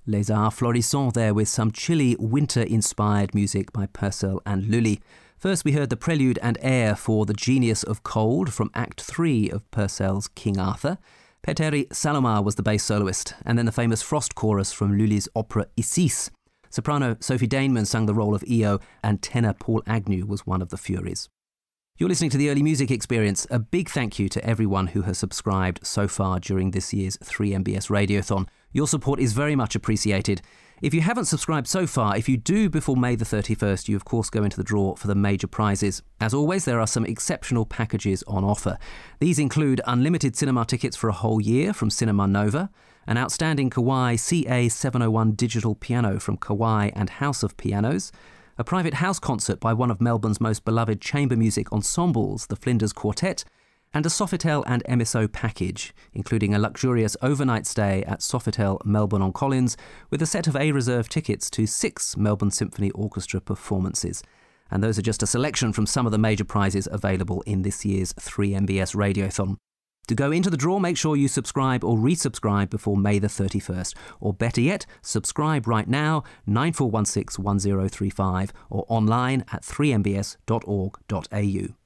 Les Arts Florissants there with some chilly winter-inspired music by Purcell and Lully. First we heard the prelude and air for The Genius of Cold from Act 3 of Purcell's King Arthur. Petteri Salomaa was the bass soloist, and then the famous Frost chorus from Lully's opera Isis. Soprano Sophie Daneman sang the role of Io, and tenor Paul Agnew was one of the Furies. You're listening to the Early Music Experience. A big thank you to everyone who has subscribed so far during this year's 3MBS Radiothon. Your support is very much appreciated. If you haven't subscribed so far, if you do before May the 31st, you of course go into the draw for the major prizes. As always, there are some exceptional packages on offer. These include unlimited cinema tickets for a whole year from Cinema Nova, an outstanding Kawai CA701 digital piano from Kawai and House of Pianos, a private house concert by one of Melbourne's most beloved chamber music ensembles, the Flinders Quartet, and a Sofitel and MSO package, including a luxurious overnight stay at Sofitel Melbourne on Collins, with a set of A-reserve tickets to 6 Melbourne Symphony Orchestra performances. And those are just a selection from some of the major prizes available in this year's 3MBS Radiothon. To go into the draw, make sure you subscribe or resubscribe before May the 31st. Or better yet, subscribe right now, 9416 1035, or online at 3mbs.org.au.